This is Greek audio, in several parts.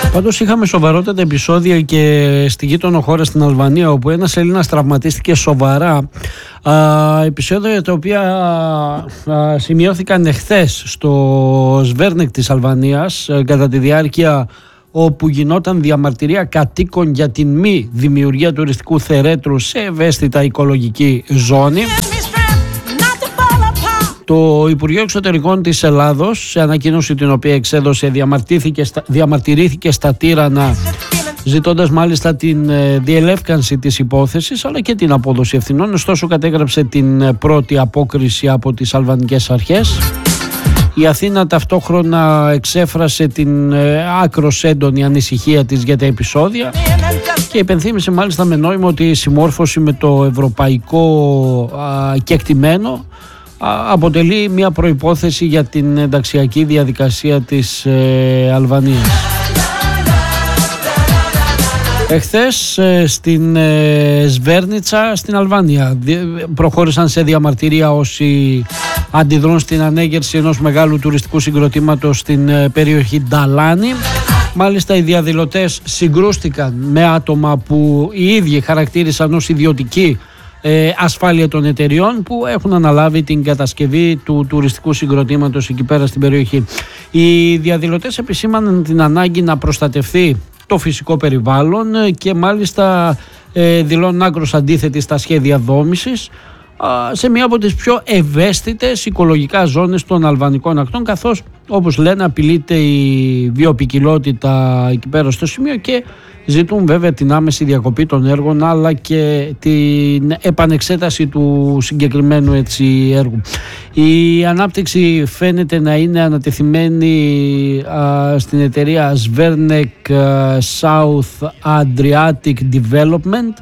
Πάντως είχαμε σοβαρότατα επεισόδια και στη γείτονο χώρα στην Αλβανία, όπου ένας Έλληνας τραυματίστηκε σοβαρά. Επεισόδια τα οποία σημειώθηκαν εχθές στο Σβέρνεκ της Αλβανίας, κατά τη διάρκεια όπου γινόταν διαμαρτυρία κατοίκων για την μη δημιουργία τουριστικού θερέτρου σε ευαίσθητα οικολογική ζώνη. Το Υπουργείο Εξωτερικών της Ελλάδος, σε ανακοίνωση την οποία εξέδωσε, διαμαρτυρήθηκε στα Τύρανα, ζητώντας μάλιστα την διελεύκανση της υπόθεσης αλλά και την απόδοση ευθυνών. Ωστόσο κατέγραψε την πρώτη απόκριση από τις αλβανικές αρχές. Η Αθήνα ταυτόχρονα εξέφρασε την άκρως έντονη ανησυχία της για τα επεισόδια και υπενθύμισε μάλιστα με νόημα ότι η συμμόρφωση με το ευρωπαϊκό κεκτημένο αποτελεί μια προϋπόθεση για την ενταξιακή διαδικασία της Αλβανίας. Εχθές στην Σβέρνιτσα στην Αλβανία προχώρησαν σε διαμαρτυρία όσοι αντιδρούν στην ανέγερση ενός μεγάλου τουριστικού συγκροτήματος στην περιοχή Νταλάνη. Μάλιστα οι διαδηλωτές συγκρούστηκαν με άτομα που οι ίδιοι χαρακτήρισαν ως ιδιωτική ασφάλεια των εταιριών που έχουν αναλάβει την κατασκευή του τουριστικού συγκροτήματος εκεί πέρα στην περιοχή. Οι διαδηλωτές επισήμαναν την ανάγκη να προστατευτεί το φυσικό περιβάλλον και μάλιστα δηλώνουν άκρως αντίθετοι στα σχέδια δόμησης σε μία από τις πιο ευαίσθητες οικολογικά ζώνες των αλβανικών ακτών, καθώς όπως λένε απειλείται η βιοποικιλότητα εκεί πέρα στο σημείο και ζητούν βέβαια την άμεση διακοπή των έργων αλλά και την επανεξέταση του συγκεκριμένου έργου. Η ανάπτυξη φαίνεται να είναι ανατεθειμένη στην εταιρεία Svernek South Adriatic Development,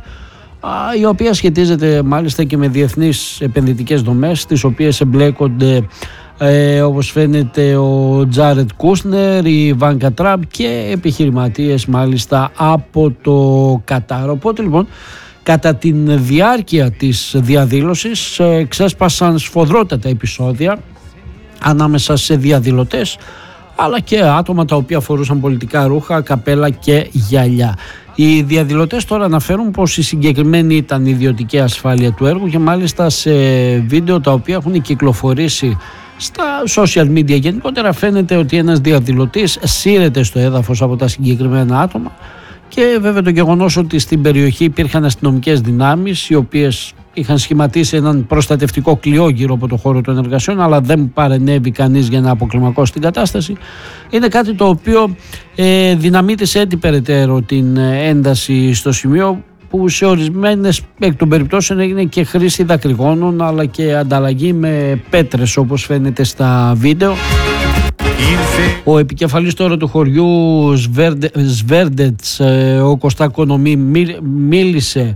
η οποία σχετίζεται μάλιστα και με διεθνείς επενδυτικές δομές, τις οποίες εμπλέκονται όπως φαίνεται ο Τζάρετ Κούσνερ, η Βάνκα Τραμπ και επιχειρηματίες μάλιστα από το Κατάρ. Οπότε λοιπόν κατά τη διάρκεια της διαδήλωσης ξέσπασαν σφοδρότατα επεισόδια ανάμεσα σε διαδηλωτές αλλά και άτομα τα οποία φορούσαν πολιτικά ρούχα, καπέλα και γυαλιά. Οι διαδηλωτές τώρα αναφέρουν πως η συγκεκριμένη ήταν η ιδιωτική ασφάλεια του έργου και μάλιστα σε βίντεο τα οποία έχουν κυκλοφορήσει στα social media γενικότερα φαίνεται ότι ένας διαδηλωτής σύρεται στο έδαφος από τα συγκεκριμένα άτομα και βέβαια το γεγονός ότι στην περιοχή υπήρχαν αστυνομικές δυνάμεις οι οποίες είχαν σχηματίσει έναν προστατευτικό κλειό γύρω από το χώρο των εργασιών αλλά δεν παρενέβη κανείς για να αποκλιμακώσει την κατάσταση, είναι κάτι το οποίο δυναμίτησε έτσι περαιτέρω την ένταση στο σημείο που σε ορισμένες εκ των περιπτώσεων έγινε και χρήση δακρυγόνων αλλά και ανταλλαγή με πέτρες όπως φαίνεται στα βίντεο. Ο επικεφαλής τώρα του χωριού Σβέρντετς, ο Κωστά Κονομή, μίλησε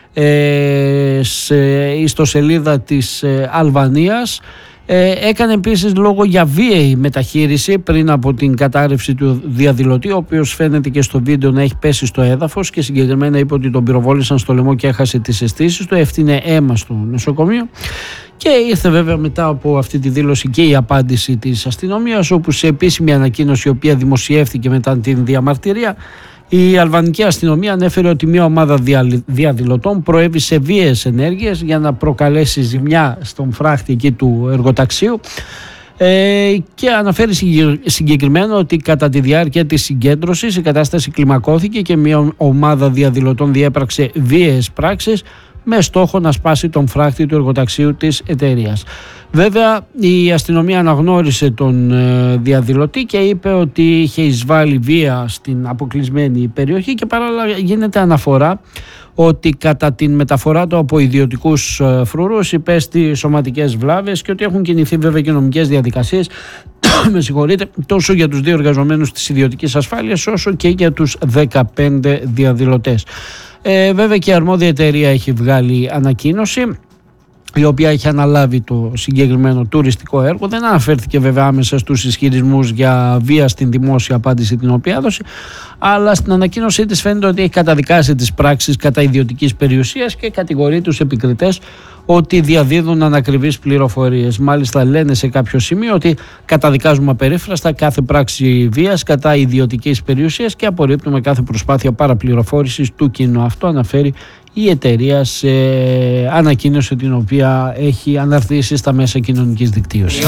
σε ιστοσελίδα της Αλβανίας. Έκανε επίσης λόγο για βίαιη μεταχείριση πριν από την κατάρρευση του διαδηλωτή, ο οποίος φαίνεται και στο βίντεο να έχει πέσει στο έδαφος και συγκεκριμένα είπε ότι τον πυροβόλησαν στο λαιμό και έχασε τις αισθήσεις του, έφτεινε αίμα στο νοσοκομείο. Και ήρθε βέβαια μετά από αυτή τη δήλωση και η απάντηση της αστυνομίας, όπου σε επίσημη ανακοίνωση η οποία δημοσιεύτηκε μετά την διαμαρτυρία, η αλβανική αστυνομία ανέφερε ότι μια ομάδα διαδηλωτών προέβησε βίαιες ενέργειες για να προκαλέσει ζημιά στον φράχτη εκεί του εργοταξίου και αναφέρει συγκεκριμένα ότι κατά τη διάρκεια της συγκέντρωσης η κατάσταση κλιμακώθηκε και μια ομάδα διαδηλωτών διέπραξε βίαιες πράξεις με στόχο να σπάσει τον φράχτη του εργοταξίου της εταιρείας. Βέβαια η αστυνομία αναγνώρισε τον διαδηλωτή και είπε ότι είχε εισβάλει βία στην αποκλεισμένη περιοχή και παράλληλα γίνεται αναφορά ότι κατά την μεταφορά του από ιδιωτικούς φρουρούς υπέστη σωματικές βλάβες και ότι έχουν κινηθεί βέβαια και νομικές διαδικασίες με συγχωρείτε, τόσο για τους 2 εργαζομένους της ιδιωτικής ασφάλειας όσο και για τους 15 διαδηλωτές. Βέβαια και η αρμόδια εταιρεία έχει βγάλει ανακοίνωση η οποία έχει αναλάβει το συγκεκριμένο τουριστικό έργο. Δεν αναφέρθηκε βέβαια άμεσα στους ισχυρισμούς για βία στην δημόσια απάντηση την οποία έδωσε, αλλά στην ανακοίνωσή της φαίνεται ότι έχει καταδικάσει τις πράξεις κατά ιδιωτικής περιουσίας και κατηγορεί τους επικριτές ότι διαδίδουν ανακριβείς πληροφορίες. Μάλιστα λένε σε κάποιο σημείο ότι καταδικάζουμε απερίφραστα κάθε πράξη βίας κατά ιδιωτικής περιουσίας και απορρίπτουμε κάθε προσπάθεια παραπληροφόρησης του κοινού. Αυτό αναφέρει η εταιρεία σε ανακοίνωση την οποία έχει αναρτήσει στα μέσα κοινωνικής δικτύωσης.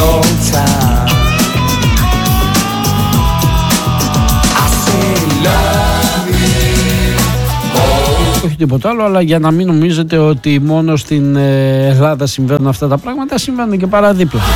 Όχι τίποτα άλλο, αλλά για να μην νομίζετε ότι μόνο στην Ελλάδα συμβαίνουν αυτά τα πράγματα, συμβαίνουν και παραδίπλα.